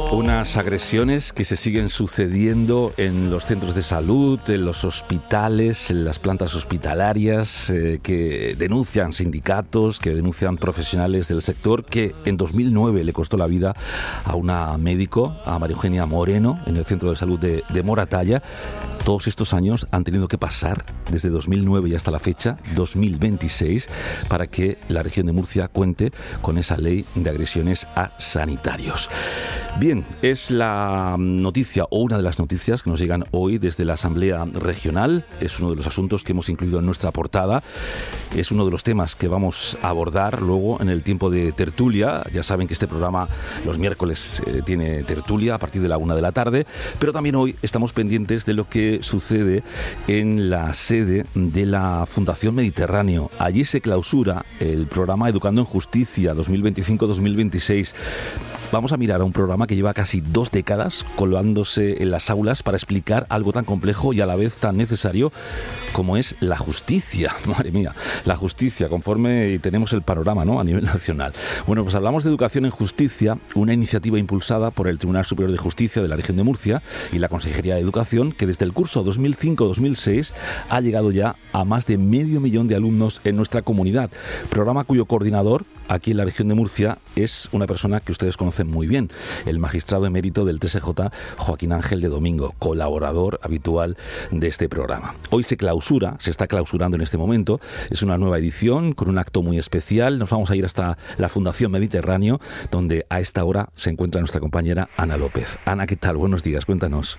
Unas agresiones que se siguen sucediendo en los centros de salud, en los hospitales, en las plantas hospitalarias, que denuncian sindicatos, que denuncian profesionales del sector, que en 2009 le costó la vida a una médico, a María Eugenia Moreno, en el centro de salud de Moratalla. Todos estos años han tenido que pasar, desde 2009 y hasta la fecha, 2026, para que la región de Murcia cuente con esa ley de agresiones a sanitarios. Bien, es la noticia o una de las noticias que nos llegan hoy desde la Asamblea Regional. Es uno de los asuntos que hemos incluido en nuestra portada. Es uno de los temas que vamos a abordar luego en el tiempo de tertulia. Ya saben que este programa los miércoles tiene tertulia a partir de la 1 de la tarde, pero también hoy estamos pendientes de lo que sucede en la sede de la Fundación Mediterráneo. Allí se clausura el programa Educando en Justicia 2025-2026. Vamos a mirar a un programa que lleva casi 2 décadas colándose en las aulas para explicar algo tan complejo y a la vez tan necesario como es la justicia. Madre mía, la justicia, conforme tenemos el panorama, ¿no?, a nivel nacional. Bueno, pues hablamos de Educación en Justicia, una iniciativa impulsada por el Tribunal Superior de Justicia de la región de Murcia y la Consejería de Educación, que desde el curso 2005-2006 ha llegado ya a más de 500.000 de alumnos en nuestra comunidad. Programa cuyo coordinador aquí en la región de Murcia es una persona que ustedes conocen muy bien, el magistrado emérito del TSJ, Joaquín Ángel de Domingo, colaborador habitual de este programa. Hoy se está clausurando en este momento, es una nueva edición con un acto muy especial. Nos vamos a ir hasta la Fundación Mediterráneo, donde a esta hora se encuentra nuestra compañera Ana López. Ana, ¿qué tal? Buenos días, cuéntanos.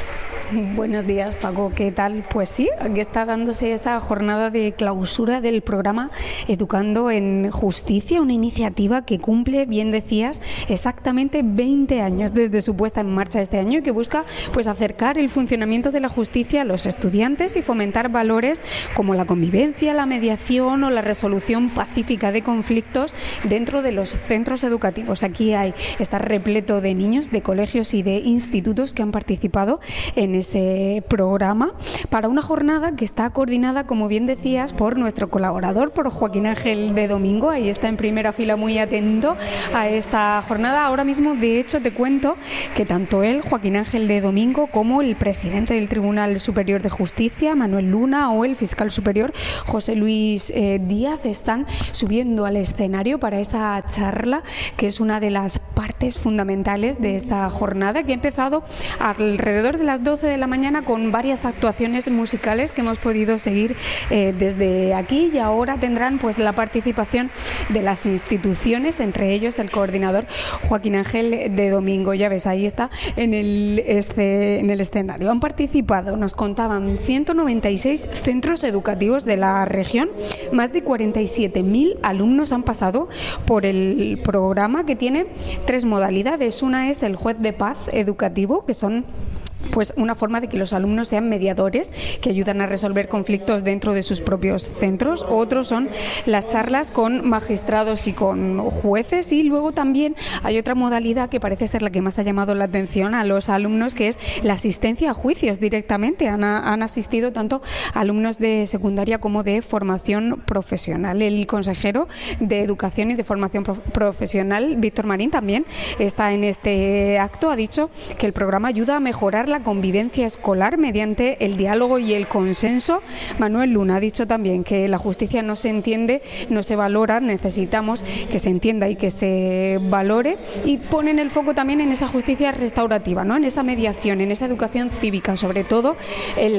Buenos días, Paco, ¿qué tal? Pues sí, aquí está dándose esa jornada de clausura del programa Educando en Justicia, una iniciativa que cumple, bien decías, exactamente 20 años desde su puesta en marcha este año y que busca pues acercar el funcionamiento de la justicia a los estudiantes y fomentar valores como la convivencia, la mediación o la resolución pacífica de conflictos dentro de los centros educativos. Aquí está repleto de niños, de colegios y de institutos que han participado en ese programa para una jornada que está coordinada, como bien decías, por nuestro colaborador, por Joaquín Ángel de Domingo. Ahí está en primera fila, muy atento a esta jornada. Ahora mismo, de hecho, te cuento que tanto él, Joaquín Ángel de Domingo, como el presidente del Tribunal Superior de Justicia, Manuel Luna, o el fiscal superior, José Luis Díaz, están subiendo al escenario para esa charla, que es una de las partes fundamentales de esta jornada, que ha empezado alrededor de las 12 de la mañana con varias actuaciones musicales que hemos podido seguir desde aquí, y ahora tendrán pues la participación de las instituciones, entre ellos el coordinador Joaquín Ángel de Domingo. Ya ves, ahí está en el escenario. Han participado, nos contaban, 196 centros educativos de la región. Más de 47.000 alumnos han pasado por el programa, que tiene 3 modalidades. Una es el juez de paz educativo, que son pues una forma de que los alumnos sean mediadores que ayudan a resolver conflictos dentro de sus propios centros. Otros son las charlas con magistrados y con jueces, y luego también hay otra modalidad que parece ser la que más ha llamado la atención a los alumnos, que es la asistencia a juicios directamente. Han asistido tanto alumnos de secundaria como de formación profesional. El consejero de Educación y de Formación Profesional, Víctor Marín, también está en este acto. Ha dicho que el programa ayuda a mejorar la convivencia escolar mediante el diálogo y el consenso. Manuel Luna ha dicho también que la justicia no se entiende, no se valora, necesitamos que se entienda y que se valore, y ponen el foco también en esa justicia restaurativa, ¿no?, en esa mediación, en esa educación cívica, sobre todo en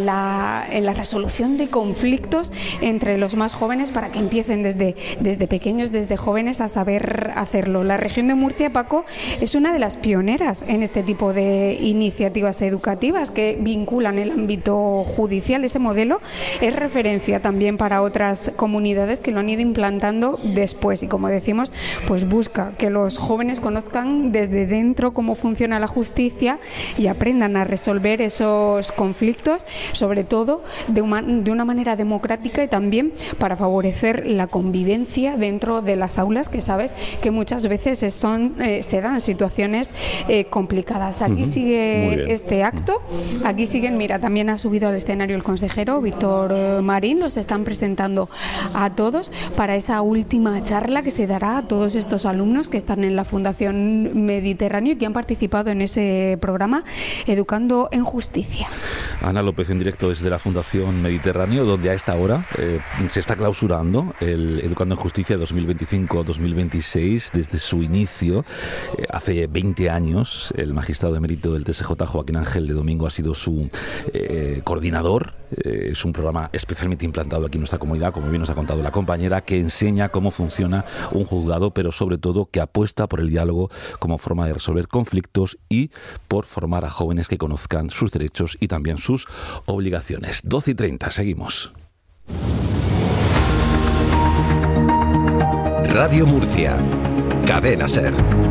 la resolución de conflictos entre los más jóvenes, para que empiecen desde pequeños, desde jóvenes, a saber hacerlo. La región de Murcia, Paco, es una de las pioneras en este tipo de iniciativas educativas que vinculan el ámbito judicial. Ese modelo es referencia también para otras comunidades que lo han ido implantando después, y como decimos, pues busca que los jóvenes conozcan desde dentro cómo funciona la justicia y aprendan a resolver esos conflictos, sobre todo de una manera democrática, y también para favorecer la convivencia dentro de las aulas, que sabes que muchas veces se dan situaciones complicadas. Aquí sigue este acto. Aquí siguen, mira, también ha subido al escenario el consejero Víctor Marín, los están presentando a todos para esa última charla que se dará a todos estos alumnos que están en la Fundación Mediterráneo y que han participado en ese programa Educando en Justicia. Ana López en directo desde la Fundación Mediterráneo, donde a esta hora se está clausurando el Educando en Justicia 2025-2026 desde su inicio. Hace 20 años el magistrado emérito del TSJ, Joaquín Ángel de Domingo, ha sido su coordinador. Es un programa especialmente implantado aquí en nuestra comunidad, como bien nos ha contado la compañera, que enseña cómo funciona un juzgado, pero sobre todo que apuesta por el diálogo como forma de resolver conflictos y por formar a jóvenes que conozcan sus derechos y también sus obligaciones. 12:30, seguimos. Radio Murcia, Cadena SER.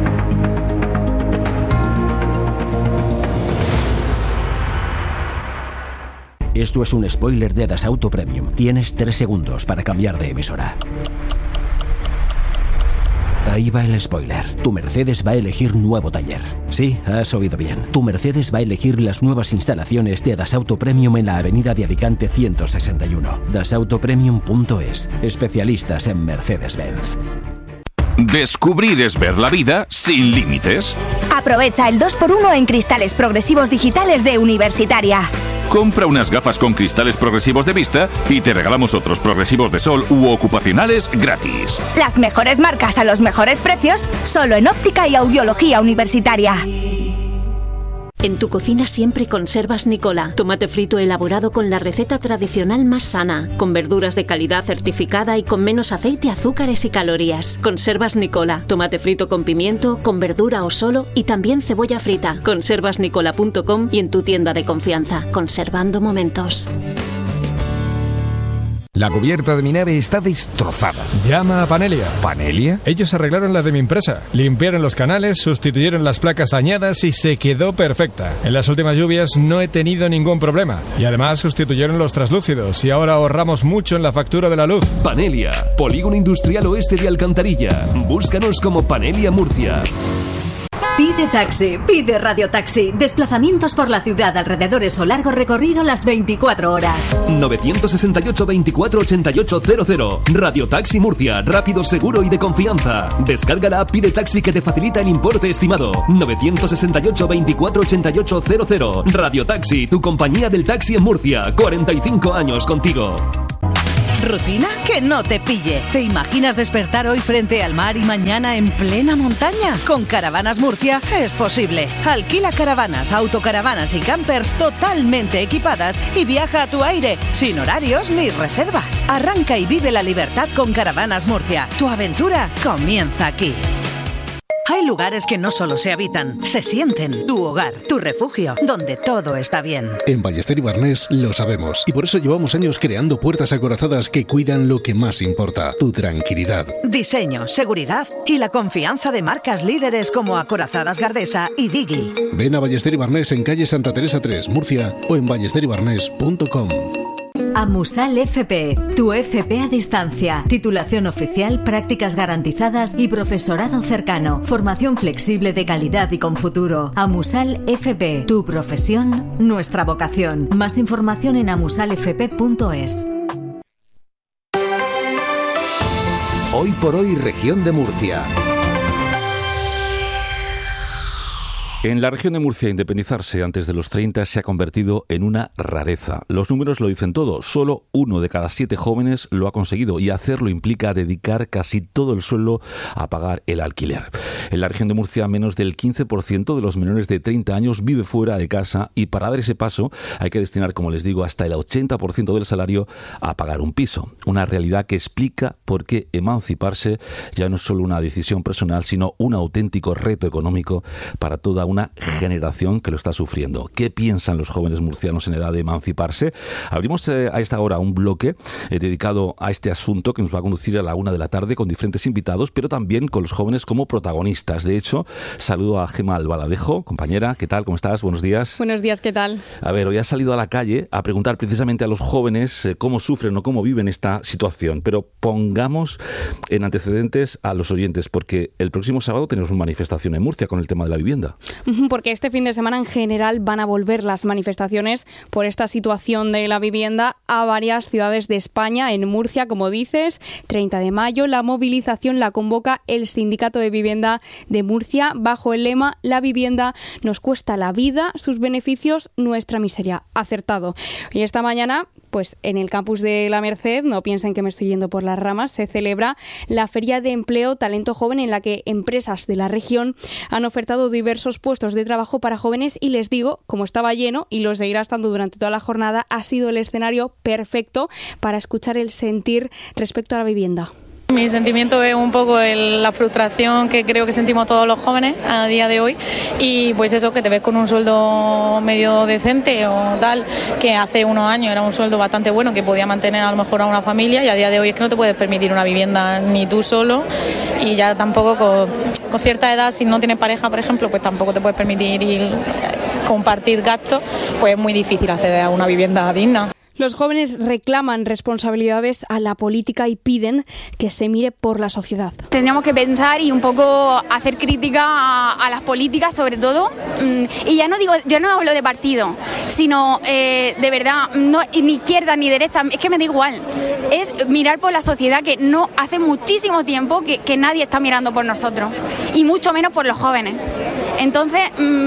Esto es un spoiler de Dasauto Premium. Tienes 3 segundos para cambiar de emisora. Ahí va el spoiler. Tu Mercedes va a elegir nuevo taller. Sí, has oído bien. Tu Mercedes va a elegir las nuevas instalaciones de Dasauto Premium en la avenida de Alicante 161. dasautopremium.es. Especialistas en Mercedes-Benz. Descubrir es ver la vida sin límites. Aprovecha el 2x1 en cristales progresivos digitales de Universitaria. Compra unas gafas con cristales progresivos de vista y te regalamos otros progresivos de sol u ocupacionales gratis. Las mejores marcas a los mejores precios, solo en óptica y audiología universitaria. En tu cocina siempre conservas Nicola. Tomate frito elaborado con la receta tradicional más sana, con verduras de calidad certificada y con menos aceite, azúcares y calorías. Conservas Nicola. Tomate frito con pimiento, con verdura o solo y también cebolla frita. Conservasnicola.com y en tu tienda de confianza. Conservando momentos. La cubierta de mi nave está destrozada. Llama a Panelia. ¿Panelia? Ellos arreglaron la de mi empresa. Limpiaron los canales, sustituyeron las placas dañadas y se quedó perfecta. En las últimas lluvias no he tenido ningún problema. Y además sustituyeron los traslúcidos y ahora ahorramos mucho en la factura de la luz. Panelia, Polígono Industrial Oeste de Alcantarilla. Búscanos como Panelia Murcia. Pide taxi, pide radiotaxi. Desplazamientos por la ciudad, alrededores o largo recorrido las 24 horas. 968 24 88 00. Radiotaxi Murcia, rápido, seguro y de confianza. Descarga la app Pide Taxi que te facilita el importe estimado. 968 24 88 00. Radiotaxi, tu compañía del taxi en Murcia. 45 años contigo. ¿Rutina? Que no te pille. ¿Te imaginas despertar hoy frente al mar y mañana en plena montaña? Con Caravanas Murcia es posible. Alquila caravanas, autocaravanas y campers totalmente equipadas y viaja a tu aire, sin horarios ni reservas. Arranca y vive la libertad con Caravanas Murcia. Tu aventura comienza aquí. Hay lugares que no solo se habitan, se sienten. Tu hogar, tu refugio, donde todo está bien. En Ballester y Barnés lo sabemos y por eso llevamos años creando puertas acorazadas que cuidan lo que más importa, tu tranquilidad. Diseño, seguridad y la confianza de marcas líderes como Acorazadas Gardesa y Digi. Ven a Ballester y Barnés en calle Santa Teresa 3, Murcia o en ballesterybarnés.com. Amusal FP, tu FP a distancia. Titulación oficial, prácticas garantizadas y profesorado cercano. Formación flexible de calidad y con futuro. Amusal FP, tu profesión, nuestra vocación. Más información en amusalfp.es. Hoy por hoy, región de Murcia. En la región de Murcia, independizarse antes de los 30 se ha convertido en una rareza. Los números lo dicen todo. Solo 1 de cada 7 jóvenes lo ha conseguido y hacerlo implica dedicar casi todo el sueldo a pagar el alquiler. En la región de Murcia, menos del 15% de los menores de 30 años vive fuera de casa y para dar ese paso hay que destinar, como les digo, hasta el 80% del salario a pagar un piso. Una realidad que explica por qué emanciparse ya no es solo una decisión personal, sino un auténtico reto económico para toda una generación que lo está sufriendo. ¿Qué piensan los jóvenes murcianos en edad de emanciparse? Abrimos a esta hora un bloque dedicado a este asunto que nos va a conducir a la 1 de la tarde con diferentes invitados, pero también con los jóvenes como protagonistas. De hecho, saludo a Gemma Albaladejo, compañera. ¿Qué tal? ¿Cómo estás? Buenos días. Buenos días, ¿qué tal? A ver, hoy has salido a la calle a preguntar precisamente a los jóvenes cómo sufren o cómo viven esta situación, pero pongamos en antecedentes a los oyentes, porque el próximo sábado tenemos una manifestación en Murcia con el tema de la vivienda. Porque este fin de semana en general van a volver las manifestaciones por esta situación de la vivienda a varias ciudades de España. En Murcia, como dices, 30 de mayo, la movilización la convoca el Sindicato de Vivienda de Murcia bajo el lema "La vivienda nos cuesta la vida, sus beneficios nuestra miseria". Acertado. Y esta mañana, pues en el campus de La Merced, no piensen que me estoy yendo por las ramas, se celebra la Feria de Empleo Talento Joven, en la que empresas de la región han ofertado diversos puestos de trabajo para jóvenes y les digo, como estaba lleno y lo seguirá estando durante toda la jornada, ha sido el escenario perfecto para escuchar el sentir respecto a la vivienda. Mi sentimiento es un poco la frustración que creo que sentimos todos los jóvenes a día de hoy, y pues eso, que te ves con un sueldo medio decente o tal, que hace unos años era un sueldo bastante bueno que podía mantener a lo mejor a una familia, y a día de hoy es que no te puedes permitir una vivienda ni tú solo, y ya tampoco con cierta edad, si no tienes pareja, por ejemplo, pues tampoco te puedes permitir compartir gastos, pues es muy difícil acceder a una vivienda digna. Los jóvenes reclaman responsabilidades a la política y piden que se mire por la sociedad. Tendríamos que pensar y un poco hacer crítica a las políticas, sobre todo. Y yo no hablo de partido, sino de verdad, no, ni izquierda ni derecha, es que me da igual. Es mirar por la sociedad, que no hace muchísimo tiempo que nadie está mirando por nosotros, y mucho menos por los jóvenes. Entonces,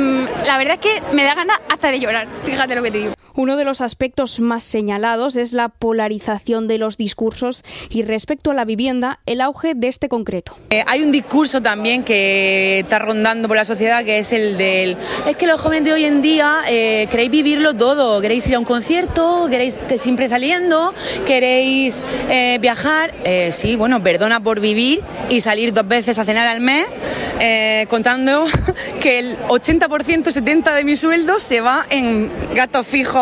la verdad es que me da ganas hasta de llorar, fíjate lo que te digo. Uno de los aspectos más señalados es la polarización de los discursos y, respecto a la vivienda, el auge de este concreto. Hay un discurso también que está rondando por la sociedad, que es el del: es que los jóvenes de hoy en día queréis vivirlo todo, queréis ir a un concierto, queréis siempre saliendo, queréis viajar. Sí, bueno, perdona por vivir y salir 2 veces a cenar al mes, contando que el 80%, 70% de mi sueldo se va en gastos fijos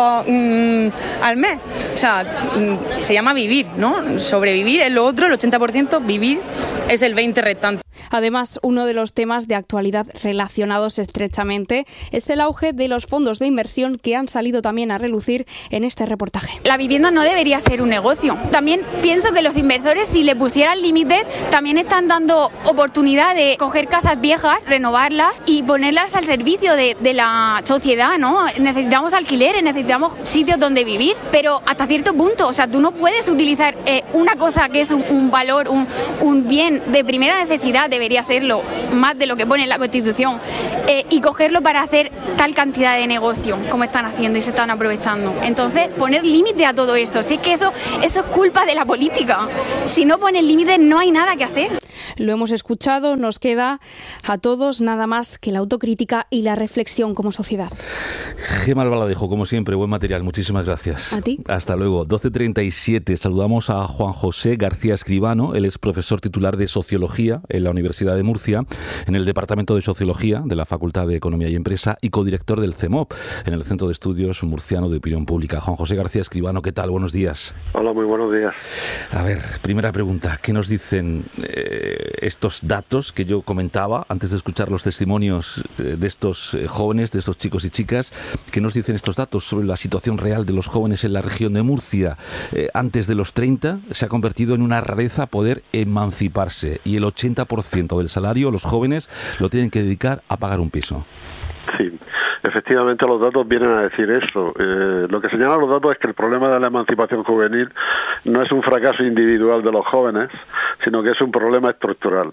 al mes. O sea, se llama vivir, ¿no? Sobrevivir es lo otro, el 80%, vivir es el 20% restante. Además, uno de los temas de actualidad relacionados estrechamente es el auge de los fondos de inversión, que han salido también a relucir en este reportaje. La vivienda no debería ser un negocio. También pienso que los inversores, si le pusieran límites, también están dando oportunidad de coger casas viejas, renovarlas y ponerlas al servicio de la sociedad, ¿no? Necesitamos alquileres, necesitamos sitios donde vivir, pero hasta cierto punto. O sea, tú no puedes utilizar una cosa que es un valor, un bien de primera necesidad, debería hacerlo más de lo que pone en la Constitución, y cogerlo para hacer tal cantidad de negocio como están haciendo y se están aprovechando. Entonces, poner límite a todo eso. Si es que eso es culpa de la política. Si no pones límites, no hay nada que hacer. Lo hemos escuchado, nos queda a todos nada más que la autocrítica y la reflexión como sociedad. Gemma Albaladejo, como siempre, buen material, muchísimas gracias. A ti. Hasta luego. 12:37, saludamos a Juan José García Escribano. Él es profesor titular de Sociología en la Universidad de Murcia, en el Departamento de Sociología de la Facultad de Economía y Empresa, y codirector del CEMOP, en el Centro de Estudios Murciano de Opinión Pública. Juan José García Escribano, ¿qué tal? Buenos días. Hola, muy buenos días. A ver, primera pregunta, ¿qué nos dicen estos datos que yo comentaba antes de escuchar los testimonios de estos jóvenes, de estos chicos y chicas? ¿Qué nos dicen estos datos sobre la situación real de los jóvenes en la región de Murcia? Antes de los 30 se ha convertido en una rareza poder emanciparse, y el 80% del salario los jóvenes lo tienen que dedicar a pagar un piso. Sí. Efectivamente, los datos vienen a decir eso. Lo que señalan los datos es que el problema de la emancipación juvenil no es un fracaso individual de los jóvenes, sino que es un problema estructural.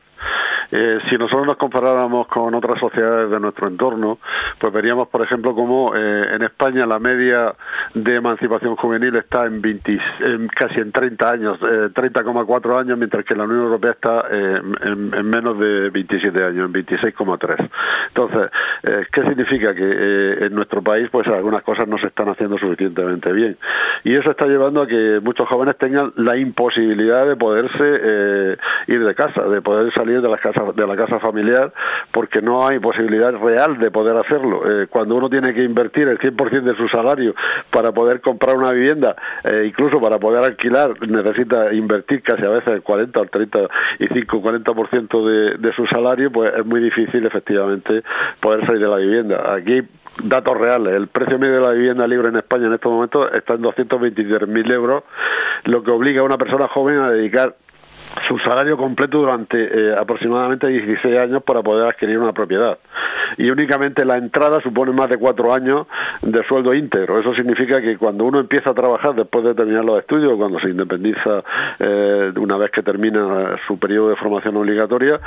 Si nosotros nos comparáramos con otras sociedades de nuestro entorno, pues veríamos, por ejemplo, cómo en España la media de emancipación juvenil está casi en 30 años, 30,4 años, mientras que la Unión Europea está en menos de 27 años, en 26,3. Entonces, ¿qué significa? Que en nuestro país pues algunas cosas no se están haciendo suficientemente bien, y eso está llevando a que muchos jóvenes tengan la imposibilidad de poderse ir de casa, de poder salir de la casa familiar, porque no hay posibilidad real de poder hacerlo. Cuando uno tiene que invertir el 100% de su salario para poder comprar una vivienda, incluso para poder alquilar, necesita invertir casi a veces el 40 o 35, 40% de su salario, pues es muy difícil efectivamente poder salir de la vivienda. Aquí, datos reales, el precio medio de la vivienda libre en España en estos momentos está en 223.000 euros, lo que obliga a una persona joven a dedicar su salario completo durante aproximadamente 16 años para poder adquirir una propiedad. y únicamente la entrada supone más de 4 años de sueldo íntegro. Eso significa que cuando uno empieza a trabajar después de terminar los estudios, cuando se independiza una vez que termina su periodo de formación obligatoria,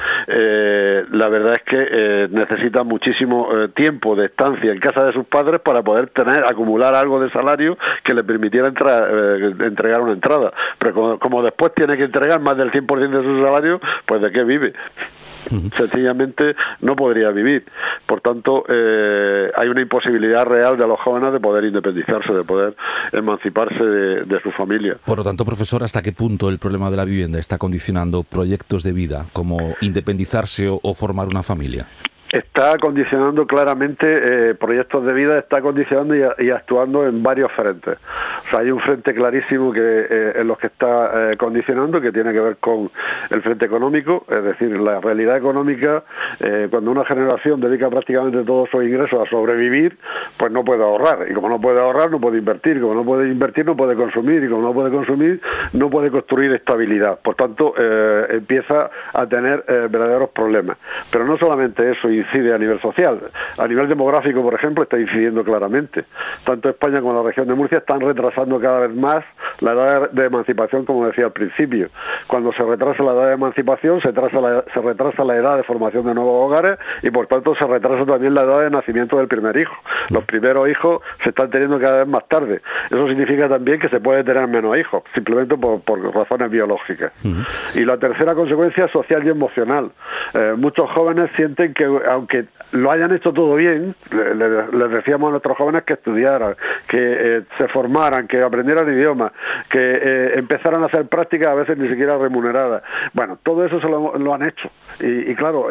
la verdad es que necesita muchísimo tiempo de estancia en casa de sus padres para poder acumular algo de salario que le permitiera entregar una entrada. Pero como después tiene que entregar más del 100% de su salario, pues ¿de qué vive? Sencillamente no podría vivir. Por tanto, hay una imposibilidad real de los jóvenes de poder independizarse, de poder emanciparse de su familia. Por lo tanto, profesor, ¿hasta qué punto el problema de la vivienda está condicionando proyectos de vida como independizarse o formar una familia? Está condicionando claramente proyectos de vida, está condicionando y actuando en varios frentes. O sea, hay un frente clarísimo que en los que está condicionando, que tiene que ver con el frente económico, es decir, la realidad económica. Cuando una generación dedica prácticamente todos sus ingresos a sobrevivir, pues no puede ahorrar, y como no puede ahorrar, no puede invertir, como no puede invertir, no puede consumir, y como no puede consumir, no puede construir estabilidad. Por tanto, empieza a tener verdaderos problemas. Pero no solamente eso incide a nivel social, a nivel demográfico, por ejemplo, está incidiendo claramente. Tanto España como la región de Murcia están retrasando cada vez más la edad de emancipación, como decía al principio. Cuando se retrasa la edad de emancipación, se retrasa la edad de formación de nuevos hogares, y por tanto se retrasa también la edad de nacimiento del primer hijo. Los primeros hijos se están teniendo cada vez más tarde. Eso significa también que se puede tener menos hijos, simplemente por razones biológicas. Y la tercera consecuencia es social y emocional. Muchos jóvenes sienten que, aunque lo hayan hecho todo bien, les decíamos a nuestros jóvenes que estudiaran, que se formaran, que aprendieran idiomas, que empezaran a hacer prácticas a veces ni siquiera remuneradas. Bueno, todo eso se lo han hecho. Y claro,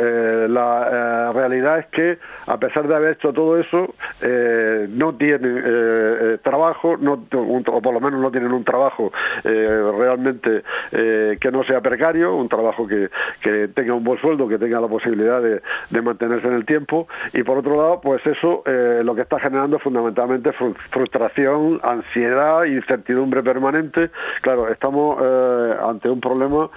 la realidad es que a pesar de haber hecho todo eso, no tienen trabajo, o por lo menos no tienen un trabajo realmente que no sea precario, un trabajo que tenga un buen sueldo, que tenga la posibilidad de mantenerse en el tiempo. Y por otro lado, pues eso lo que está generando es fundamentalmente frustración, ansiedad, incertidumbre permanente. Claro, estamos ante un problema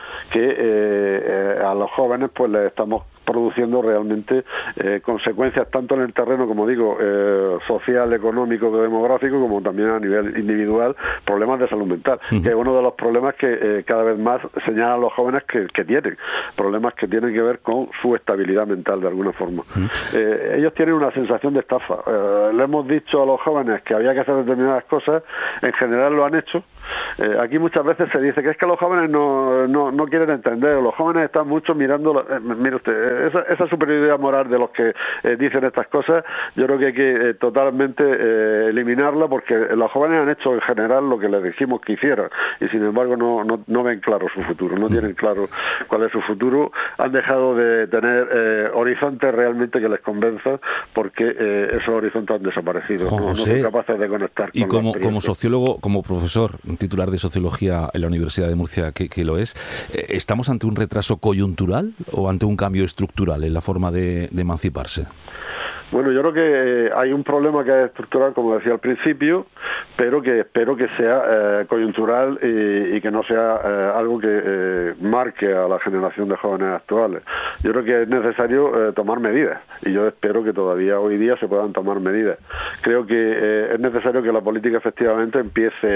que a los jóvenes pues les estamos produciendo realmente consecuencias tanto en el terreno, como digo, social, económico, demográfico, como también a nivel individual, problemas de salud mental, que es uno de los problemas que cada vez más señalan los jóvenes que tienen, problemas que tienen que ver con su estabilidad mental de alguna forma. Ellos tienen una sensación de estafa. Le hemos dicho a los jóvenes que había que hacer determinadas cosas, en general lo han hecho. Aquí muchas veces se dice que es que los jóvenes no quieren entender, los jóvenes están mucho mirando, mire usted, esa superioridad moral de los que dicen estas cosas, yo creo que hay que totalmente eliminarla, porque los jóvenes han hecho en general lo que les dijimos que hicieran, y sin embargo no ven claro su futuro, no tienen claro cuál es su futuro, han dejado de tener horizontes realmente que les convenzan, porque esos horizontes han desaparecido, no son capaces de conectar. Y como sociólogo, como profesor titular de Sociología en la Universidad de Murcia, que lo es, ¿estamos ante un retraso coyuntural o ante un cambio estructural en la forma de emanciparse? Bueno, yo creo que hay un problema que es estructural, como decía al principio, pero que espero que sea coyuntural y que no sea algo que marque a la generación de jóvenes actuales. Yo creo que es necesario tomar medidas, y yo espero que todavía hoy día se puedan tomar medidas. Creo que es necesario que la política efectivamente empiece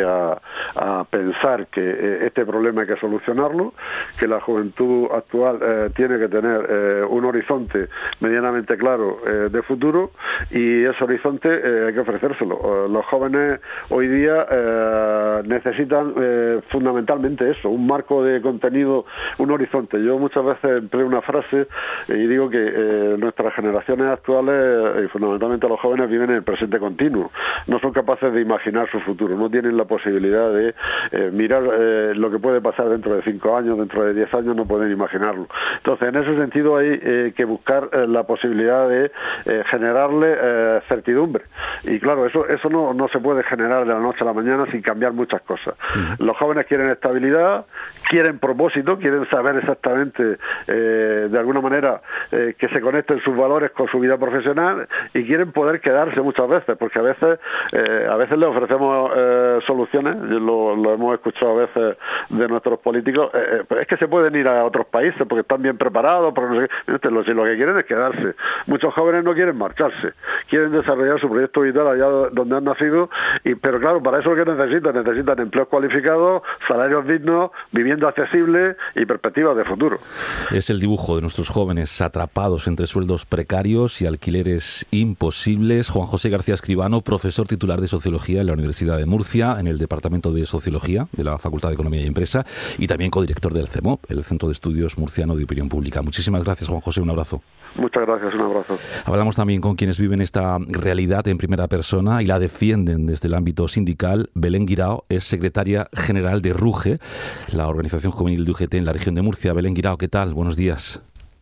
a pensar que este problema hay que solucionarlo, que la juventud actual tiene que tener un horizonte medianamente claro de futuro, y ese horizonte hay que ofrecérselo. Los jóvenes hoy día necesitan fundamentalmente eso, un marco de contenido, un horizonte. Yo muchas veces empleo una frase y digo que nuestras generaciones actuales, y fundamentalmente los jóvenes, viven en el presente continuo. No son capaces de imaginar su futuro, no tienen la posibilidad de mirar lo que puede pasar dentro de 5 años, dentro de 10 años, no pueden imaginarlo. Entonces, en ese sentido hay que buscar la posibilidad de generarle certidumbre. Y claro, eso no se puede generar de la noche a la mañana sin cambiar muchas cosas. Los jóvenes quieren estabilidad, quieren propósito, quieren saber exactamente, de alguna manera, que se conecten sus valores con su vida profesional, y quieren poder quedarse muchas veces, porque a veces les ofrecemos soluciones, lo hemos escuchado a veces de nuestros políticos, es que se pueden ir a otros países porque están bien preparados, porque no sé qué. Lo que quieren es quedarse. Muchos jóvenes no quieren marcharse, quieren desarrollar su proyecto vital allá donde han nacido, pero claro, para eso lo que necesitan empleos cualificados, salarios dignos, vivienda accesible y perspectivas de futuro. Es el dibujo de nuestros jóvenes atrapados entre sueldos precarios y alquileres imposibles. Juan José García Escribano, profesor titular de Sociología en la Universidad de Murcia, en el Departamento de Sociología de la Facultad de Economía y Empresa, y también codirector del CEMOP, el Centro de Estudios Murciano de Opinión Pública. Muchísimas gracias, Juan José, un abrazo. Muchas gracias, un abrazo. Hablamos también con quienes viven esta realidad en primera persona y la defienden desde el ámbito sindical. Belén Guirao es secretaria general de RUGE, la organización juvenil de UGT en la región de Murcia. Belén Guirao, ¿qué tal? Buenos días.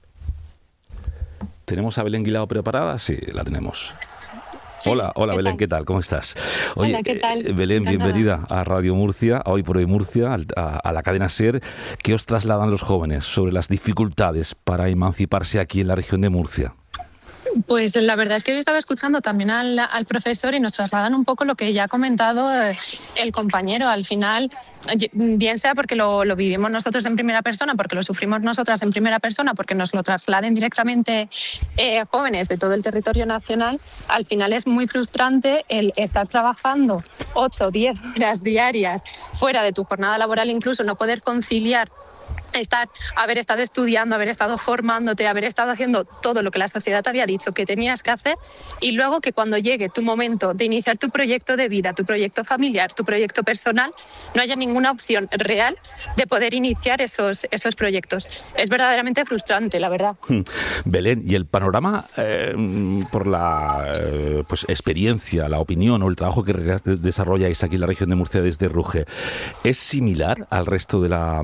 ¿Tenemos a Belén Guirao preparada? Sí, la tenemos. Sí, hola Belén, ¿qué tal? ¿Cómo estás? Oye, hola, ¿qué tal? Belén, bienvenida a Radio Murcia, a Hoy por Hoy Murcia, a la cadena SER. ¿Qué os trasladan los jóvenes sobre las dificultades para emanciparse aquí en la región de Murcia? Pues la verdad es que yo estaba escuchando también al profesor y nos trasladan un poco lo que ya ha comentado el compañero. Al final, bien sea porque lo vivimos nosotros en primera persona, porque lo sufrimos nosotras en primera persona, porque nos lo trasladen directamente jóvenes de todo el territorio nacional, al final es muy frustrante el estar trabajando 8 o 10 horas diarias fuera de tu jornada laboral, incluso no poder conciliar haber estado estudiando, haber estado formándote, haber estado haciendo todo lo que la sociedad te había dicho que tenías que hacer, y luego que cuando llegue tu momento de iniciar tu proyecto de vida, tu proyecto familiar, tu proyecto personal, no haya ninguna opción real de poder iniciar esos proyectos. Es verdaderamente frustrante, la verdad. Belén, ¿y el panorama por la experiencia, la opinión o el trabajo que desarrolláis aquí en la región de Murcia desde RUGE es similar al resto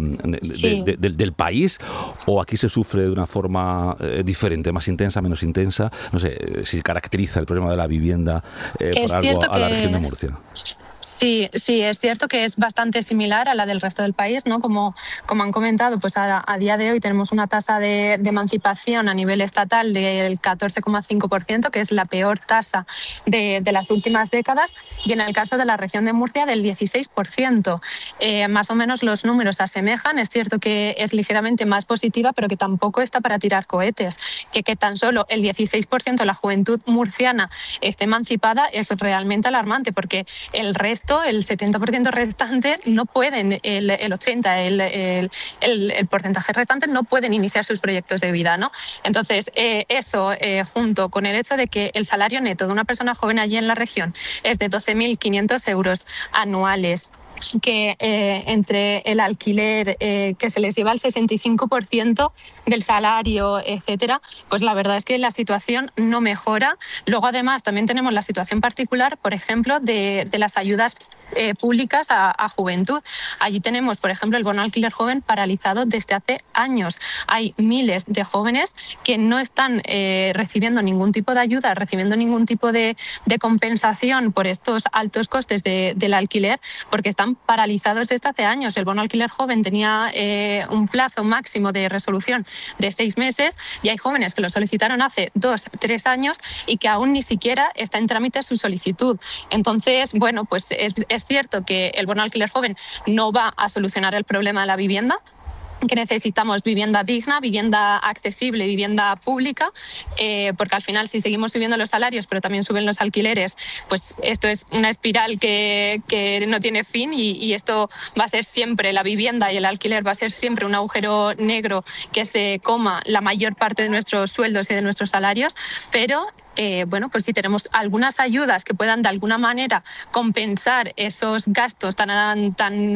del país, o aquí se sufre de una forma diferente, más intensa, menos intensa? No sé si caracteriza el problema de la vivienda por algo a la región de Murcia. Sí, es cierto que es bastante similar a la del resto del país, ¿no? Como han comentado, pues a día de hoy tenemos una tasa de emancipación a nivel estatal del 14,5%, que es la peor tasa de las últimas décadas, y en el caso de la región de Murcia del 16%. Más o menos los números se asemejan. Es cierto que es ligeramente más positiva, pero que tampoco está para tirar cohetes. Que tan solo el 16% de la juventud murciana esté emancipada es realmente alarmante, porque el resto, el 70% restante, no pueden, el 80%, el porcentaje restante no pueden iniciar sus proyectos de vida, ¿no? Entonces, eso junto con el hecho de que el salario neto de una persona joven allí en la región es de 12.500 euros anuales, que entre el alquiler que se les lleva el 65% del salario, etcétera, pues la verdad es que la situación no mejora. Luego, además, también tenemos la situación particular, por ejemplo, de las ayudas públicas a juventud. Allí tenemos, por ejemplo, el bono alquiler joven paralizado desde hace años. Hay miles de jóvenes que no están recibiendo ningún tipo de ayuda, recibiendo ningún tipo de compensación por estos altos costes del alquiler, porque están paralizados desde hace años. El bono alquiler joven tenía un plazo máximo de resolución de 6 meses, y hay jóvenes que lo solicitaron hace 2, 3 años y que aún ni siquiera está en trámite su solicitud. Entonces, bueno, pues es cierto que el bono alquiler joven no va a solucionar el problema de la vivienda, que necesitamos vivienda digna, vivienda accesible, vivienda pública, porque al final, si seguimos subiendo los salarios pero también suben los alquileres, pues esto es una espiral que no tiene fin, y esto va a ser siempre, la vivienda y el alquiler va a ser siempre un agujero negro que se coma la mayor parte de nuestros sueldos y de nuestros salarios. Pero bueno, pues si tenemos algunas ayudas que puedan de alguna manera compensar esos gastos tan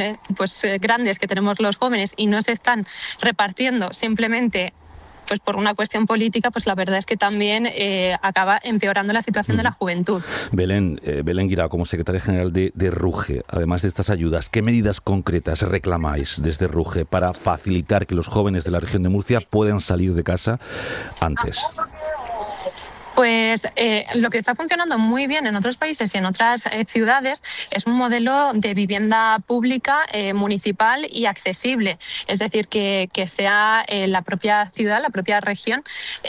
grandes que tenemos los jóvenes y no se están repartiendo simplemente pues por una cuestión política, pues la verdad es que también acaba empeorando la situación de la juventud. Belén Guirao, como secretaria general de RUGE, además de estas ayudas, ¿qué medidas concretas reclamáis desde RUGE para facilitar que los jóvenes de la región de Murcia puedan salir de casa antes? Pues lo que está funcionando muy bien en otros países y en otras ciudades es un modelo de vivienda pública, municipal y accesible. Es decir, que sea la propia ciudad, la propia región,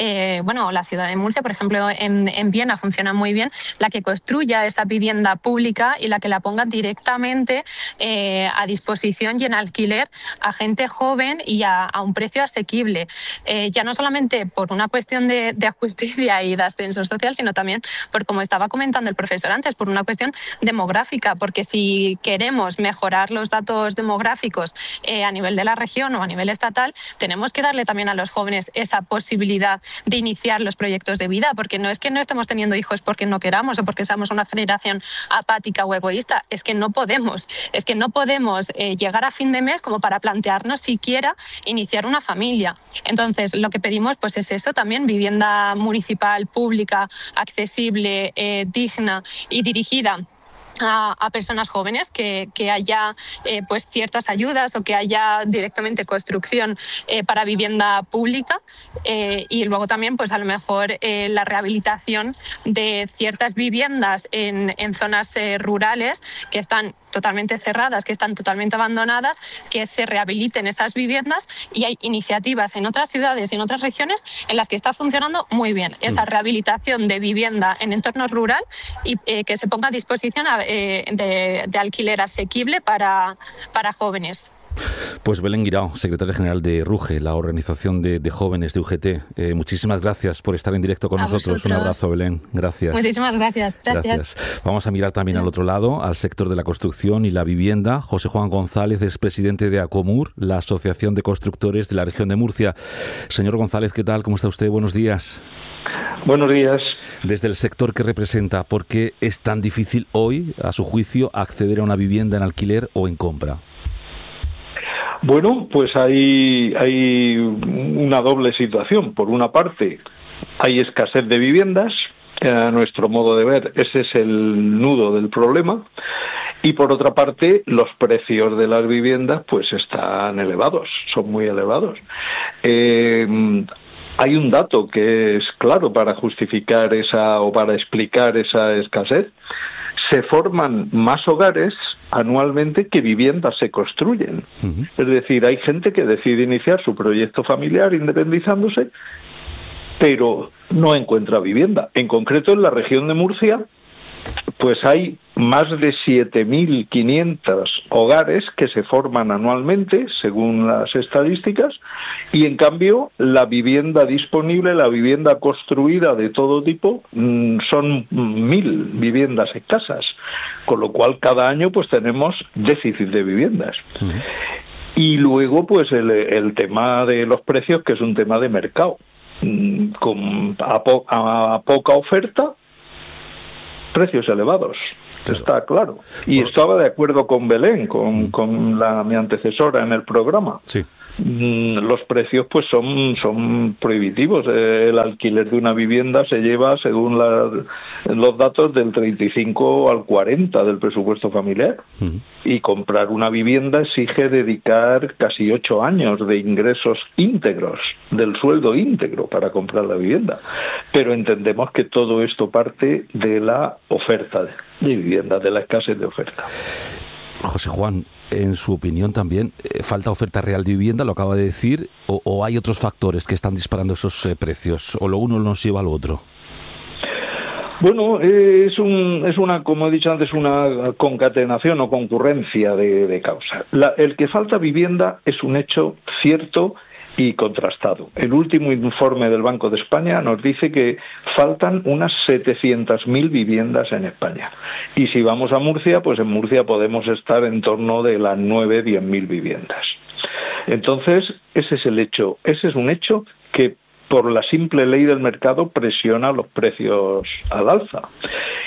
la ciudad de Murcia, por ejemplo, en Viena funciona muy bien, la que construya esa vivienda pública y la que la ponga directamente a disposición y en alquiler a gente joven y a un precio asequible. Ya no solamente por una cuestión de justicia y de ascensor social, sino también por, como estaba comentando el profesor antes, por una cuestión demográfica, porque si queremos mejorar los datos demográficos a nivel de la región o a nivel estatal, tenemos que darle también a los jóvenes esa posibilidad de iniciar los proyectos de vida, porque no es que no estemos teniendo hijos porque no queramos o porque seamos una generación apática o egoísta, es que no podemos llegar a fin de mes como para plantearnos siquiera iniciar una familia. Entonces, lo que pedimos pues es eso también, vivienda municipal, pública, accesible, digna y dirigida a personas jóvenes, que haya pues ciertas ayudas o que haya directamente construcción para vivienda pública y luego también pues a lo mejor la rehabilitación de ciertas viviendas en zonas rurales que están totalmente cerradas, que están totalmente abandonadas, que se rehabiliten esas viviendas, y hay iniciativas en otras ciudades y en otras regiones en las que está funcionando muy bien esa rehabilitación de vivienda en entorno rural y que se ponga a disposición de alquiler asequible para jóvenes. Pues Belén Guirao, secretaria general de RUGE, la organización de jóvenes de UGT. Muchísimas gracias por estar en directo con nosotros. Vosotros. Un abrazo, Belén. Gracias. Muchísimas gracias. Gracias. Vamos a mirar también al otro lado, al sector de la construcción y la vivienda. José Juan González es presidente de ACOMUR, la Asociación de Constructores de la región de Murcia. Señor González, ¿qué tal? ¿Cómo está usted? Buenos días. Buenos días. Desde el sector que representa, ¿por qué es tan difícil hoy, a su juicio, acceder a una vivienda en alquiler o en compra? Bueno, pues hay una doble situación. Por una parte, hay escasez de viviendas. A nuestro modo de ver, ese es el nudo del problema. Y por otra parte, los precios de las viviendas pues están elevados, son muy elevados. Hay un dato que es claro para justificar para explicar esa escasez. Se forman más hogares anualmente que viviendas se construyen. Uh-huh. Es decir, hay gente que decide iniciar su proyecto familiar independizándose, pero no encuentra vivienda. En concreto, en la región de Murcia, pues hay más de 7.500 hogares que se forman anualmente, según las estadísticas, y en cambio la vivienda disponible, la vivienda construida de todo tipo, son 1.000 viviendas escasas, con lo cual cada año pues tenemos déficit de viviendas. Uh-huh. Y luego pues el tema de los precios, que es un tema de mercado, a poca oferta, precios elevados. Claro. Está claro. Y estaba de acuerdo con Belén, con mi antecesora en el programa. Sí. Los precios pues son prohibitivos. El alquiler de una vivienda se lleva, según los datos, del 35 al 40 del presupuesto familiar. Uh-huh. Y comprar una vivienda exige dedicar casi 8 años de ingresos íntegros, del sueldo íntegro, para comprar la vivienda. Pero entendemos que todo esto parte de la oferta de vivienda, de la escasez de oferta. José Juan, en su opinión también, ¿falta oferta real de vivienda, lo acaba de decir, o hay otros factores que están disparando esos precios, o lo uno nos lleva al otro? Bueno, es una, como he dicho antes, una concatenación o concurrencia de causas. El que falta vivienda es un hecho cierto y contrastado. El último informe del Banco de España nos dice que faltan unas 700.000 viviendas en España. Y si vamos a Murcia, pues en Murcia podemos estar en torno de las 10.000 viviendas. Entonces, ese es el hecho. Ese es un hecho que, por la simple ley del mercado, presiona los precios al alza.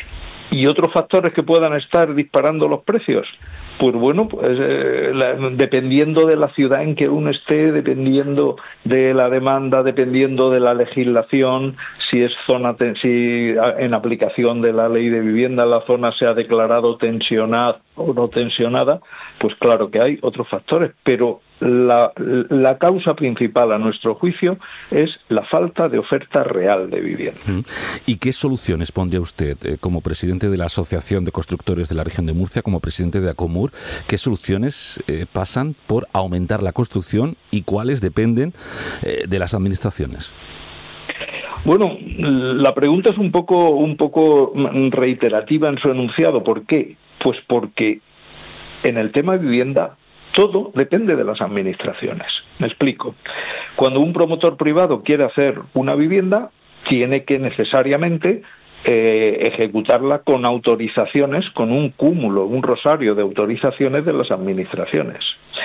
y otros factores que puedan estar disparando los precios, pues bueno, pues, dependiendo de la ciudad en que uno esté, dependiendo de la demanda, dependiendo de la legislación, si en aplicación de la ley de vivienda la zona se ha declarado tensionada o no tensionada, pues claro que hay otros factores, pero la causa principal, a nuestro juicio, es la falta de oferta real de vivienda. ¿Y qué soluciones pondría usted como presidente de la Asociación de Constructores de la Región de Murcia, como presidente de ACOMUR? ¿Qué soluciones pasan por aumentar la construcción y cuáles dependen de las administraciones? Bueno, la pregunta es un poco reiterativa en su enunciado. ¿Por qué? Pues porque en el tema de vivienda todo depende de las administraciones. Me explico. Cuando un promotor privado quiere hacer una vivienda, tiene que necesariamente ejecutarla con autorizaciones, con un cúmulo, un rosario de autorizaciones de las administraciones.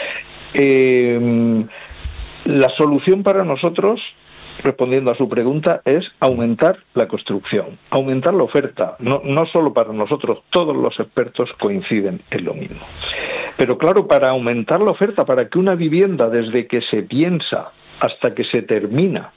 La solución para nosotros, respondiendo a su pregunta, es aumentar la construcción, aumentar la oferta. No solo para nosotros, todos los expertos coinciden en lo mismo. Pero claro, para aumentar la oferta, para que una vivienda desde que se piensa hasta que se termina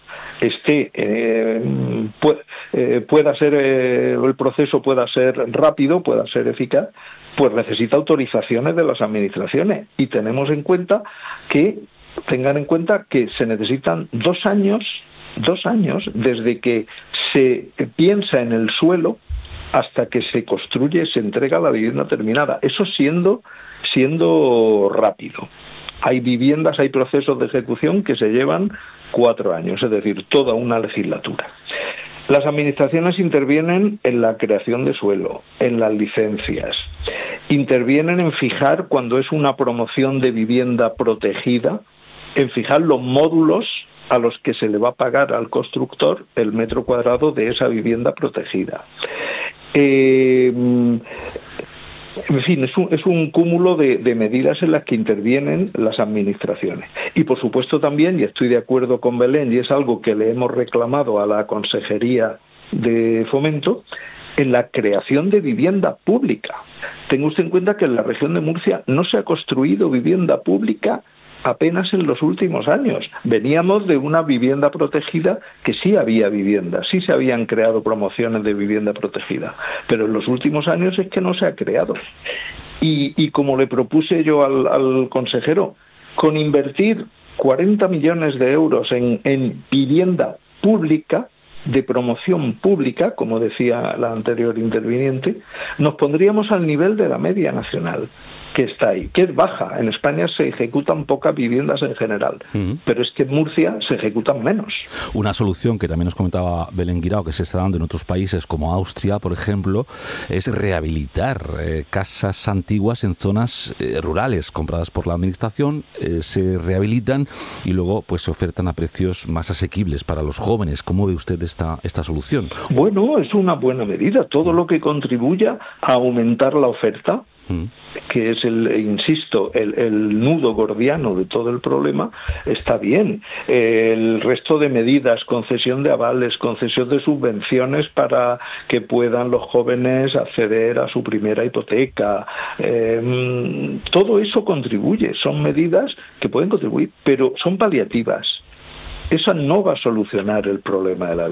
pueda ser el proceso pueda ser rápido, pueda ser eficaz, pues necesita autorizaciones de las administraciones, y tengan en cuenta que se necesitan 2 años desde que se piensa en el suelo hasta que se construye, se entrega la vivienda terminada. Eso siendo rápido. Hay viviendas, hay procesos de ejecución que se llevan 4 años, es decir, toda una legislatura. Las administraciones intervienen en la creación de suelo, en las licencias, intervienen en fijar, cuando es una promoción de vivienda protegida, en fijar los módulos a los que se le va a pagar al constructor el metro cuadrado de esa vivienda protegida. En fin, es un cúmulo de medidas en las que intervienen las administraciones. Y por supuesto también, y estoy de acuerdo con Belén, y es algo que le hemos reclamado a la Consejería de Fomento, en la creación de vivienda pública. Tenga usted en cuenta que en la región de Murcia no se ha construido vivienda pública apenas en los últimos años. Veníamos de una vivienda protegida que sí había vivienda, sí se habían creado promociones de vivienda protegida, pero en los últimos años es que no se ha creado. Y como le propuse yo al consejero, con invertir 40 millones de euros en vivienda pública, de promoción pública, como decía la anterior interviniente, nos pondríamos al nivel de la media nacional, que está ahí, que es baja. En España se ejecutan pocas viviendas en general, pero es que en Murcia se ejecutan menos. Una solución que también nos comentaba Belén Guirao, que se está dando en otros países como Austria, por ejemplo, es rehabilitar casas antiguas en zonas rurales compradas por la administración, se rehabilitan y luego pues se ofertan a precios más asequibles para los jóvenes. ¿Cómo ve usted esta solución? Bueno, es una buena medida. Todo lo que contribuya a aumentar la oferta, que es el nudo gordiano de todo el problema, está bien. El resto de medidas, concesión de avales, concesión de subvenciones para que puedan los jóvenes acceder a su primera hipoteca, todo eso contribuye. Son medidas que pueden contribuir, pero son paliativas. Esa no va a solucionar el problema de la vivienda.